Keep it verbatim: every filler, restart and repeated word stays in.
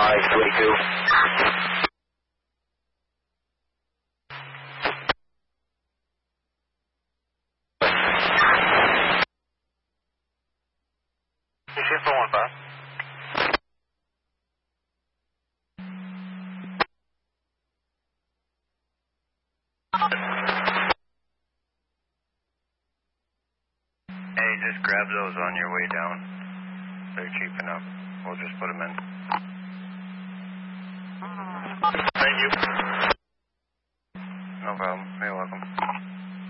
five twenty-two. Shift four one five. Hey, just grab those on your way down. They're cheap enough. We'll just put them in. Thank you. No problem.